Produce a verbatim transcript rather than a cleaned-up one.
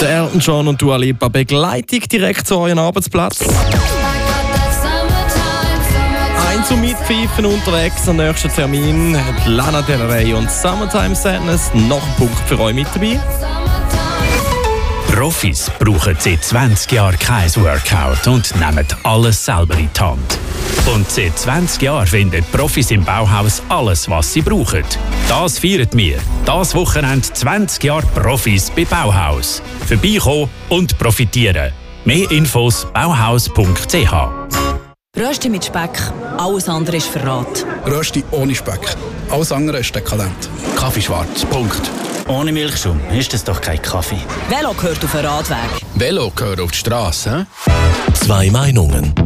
Der Elton John und Dua Lipa Begleitung direkt zu eurem Arbeitsplatz. Ein zum Mitpfeifen unterwegs am nächsten Termin. Lana Del Rey und Summertime Sadness. Noch ein Punkt für euch mit dabei. Profis brauchen seit zwanzig Jahren kein Workout und nehmen alles selber in die Hand. Und seit zwanzig Jahren finden Profis im Bauhaus alles, was sie brauchen. Das feiern wir. Das Wochenende zwanzig Jahre Profis bei Bauhaus. Vorbeikommen und profitieren. Mehr Infos bauhaus punkt c h. Rösti mit Speck, alles andere ist Verrat. Rösti ohne Speck, alles andere ist dekadent. Kaffee schwarz, Punkt. Ohne Milchschaum ist das doch kein Kaffee. Velo gehört auf den Radweg. Velo gehört auf die Straße. Zwei Meinungen.